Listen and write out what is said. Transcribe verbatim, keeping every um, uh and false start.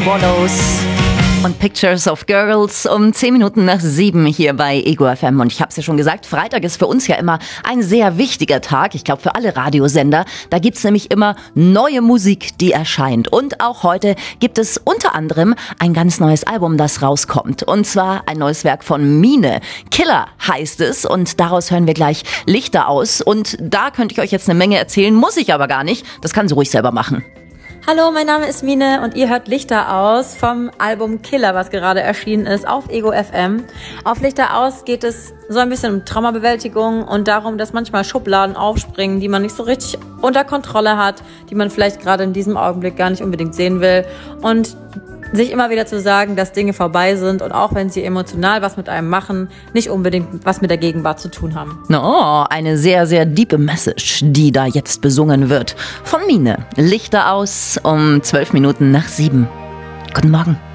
Swallows und Pictures of Girls um zehn Minuten nach sieben hier bei Ego F M. Und ich habe es ja schon gesagt, Freitag ist für uns ja immer ein sehr wichtiger Tag. Ich glaube für alle Radiosender. Da gibt's nämlich immer neue Musik, die erscheint. Und auch heute gibt es unter anderem ein ganz neues Album, das rauskommt. Und zwar ein neues Werk von Mine. Killer heißt es. Und daraus hören wir gleich Lichter aus. Und da könnte ich euch jetzt eine Menge erzählen, muss ich aber gar nicht. Das kann sie ruhig selber machen. Hallo, mein Name ist Mine und ihr hört Lichter aus vom Album Killer, was gerade erschienen ist auf Ego F M. Auf Lichter aus geht es so ein bisschen um Traumabewältigung und darum, dass manchmal Schubladen aufspringen, die man nicht so richtig unter Kontrolle hat, die man vielleicht gerade in diesem Augenblick gar nicht unbedingt sehen will. Und sich immer wieder zu sagen, dass Dinge vorbei sind und auch wenn sie emotional was mit einem machen, nicht unbedingt was mit der Gegenwart zu tun haben. Oh, eine sehr, sehr diepe Message, die da jetzt besungen wird. Von Mine. Lichter aus um zwölf Minuten nach sieben. Guten Morgen.